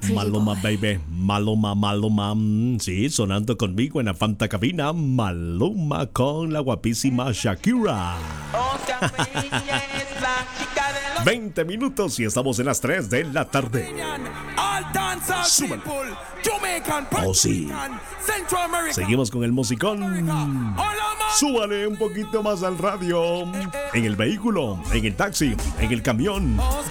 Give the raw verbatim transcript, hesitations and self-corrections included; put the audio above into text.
Maluma, baby. Maluma, Maluma. Mm, Sí, sonando conmigo en la Fanta Cabina. Maluma con la guapísima Shakira. veinte minutos y estamos en las tres de la tarde. Súbale. Oh, sí. Seguimos con el musicón. Súbale un poquito más al radio. En el vehículo, en el taxi, en el camión,